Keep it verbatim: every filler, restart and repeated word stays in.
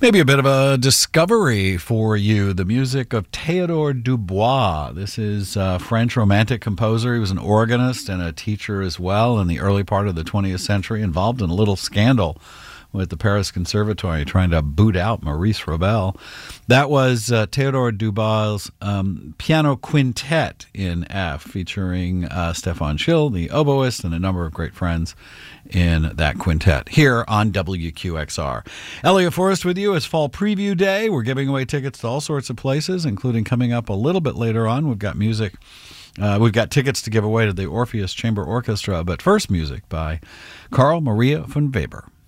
Maybe a bit of a discovery for you, the music of Theodore Dubois. This is a French romantic composer. He was an organist and a teacher as well in the early part of the twentieth century, involved in a little scandal with the Paris Conservatory trying to boot out Maurice Ravel. That was uh, Theodore Dubois' um, piano quintet in F, featuring uh, Stefan Schill, the oboist, and a number of great friends in that quintet here on W Q X R. Elliot Forrest with you. It's Fall Preview Day. We're giving away tickets to all sorts of places, including coming up a little bit later on. We've got music. Uh, we've got tickets to give away to the Orpheus Chamber Orchestra, but first music by Carl Maria von Weber.